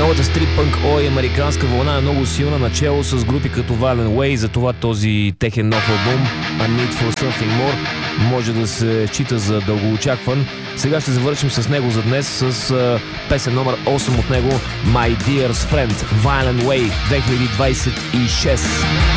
Новата стрип-пънк ой американска вълна е много силна, начало с групи като Violent Way, затова този техен нов албум A Need For Something More може да се счита за дългоочакван. Сега ще завършим с него за днес с песен номер 8 от него, My Dear's Friend, Violent Way 2026.